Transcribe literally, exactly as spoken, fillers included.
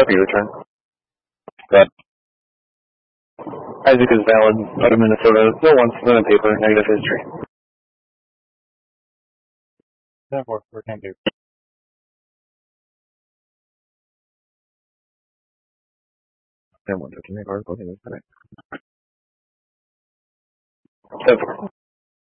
Copy return. Good. Isaac is valid. Out of Minnesota. No once, none on paper. Negative history. That works. We can do. Then one fifteen article. Okay, that's correct. Seven.